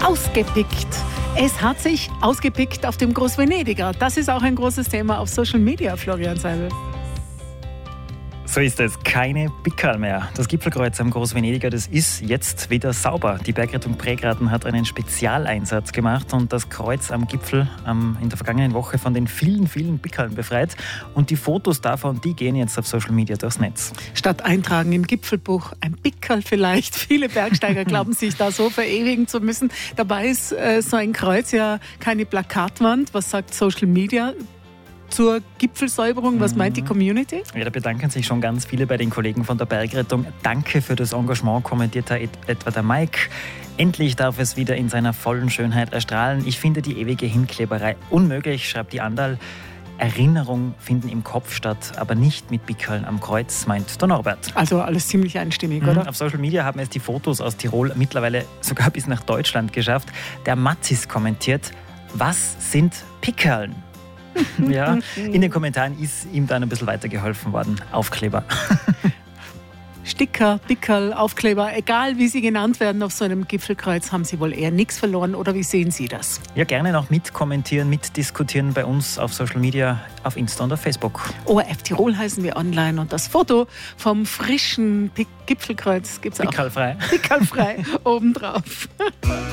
ausgepickt. Es hat sich ausgepickt auf dem Großvenediger. Das ist auch ein großes Thema auf Social Media, Florian Seibel. So ist es, keine Pickerl mehr. Das Gipfelkreuz am Großvenediger, das ist jetzt wieder sauber. Die Bergrettung Prägraten hat einen Spezialeinsatz gemacht und das Kreuz am Gipfel in der vergangenen Woche von den vielen Pickerln befreit. Und die Fotos davon, die gehen jetzt auf Social Media durchs Netz. Statt eintragen im Gipfelbuch ein Pickerl vielleicht. Viele Bergsteiger glauben, sich da so verewigen zu müssen. Dabei ist so ein Kreuz ja keine Plakatwand. Was sagt Social Media zur Gipfelsäuberung? Was meint die Community? Ja, da bedanken sich schon ganz viele bei den Kollegen von der Bergrettung. Danke für das Engagement, kommentiert da etwa der Mike. Endlich darf es wieder in seiner vollen Schönheit erstrahlen. Ich finde die ewige Hinkleberei unmöglich, schreibt die Andal. Erinnerungen finden im Kopf statt, aber nicht mit Pickerln am Kreuz, meint der Norbert. Also alles ziemlich einstimmig, oder? Auf Social Media haben es die Fotos aus Tirol mittlerweile sogar bis nach Deutschland geschafft. Der Matzis kommentiert, was sind Pickerln? Ja, in den Kommentaren ist ihm dann ein bisschen weitergeholfen worden. Aufkleber. Sticker, Pickerl, Aufkleber, egal wie sie genannt werden auf so einem Gipfelkreuz, haben sie wohl eher nichts verloren. Oder wie sehen Sie das? Ja, gerne noch mitkommentieren, mitdiskutieren bei uns auf Social Media, auf Insta und auf Facebook. ORF Tirol heißen wir online und das Foto vom frischen Gipfelkreuz gibt es auch. Pickerlfrei. Pickerlfrei obendrauf.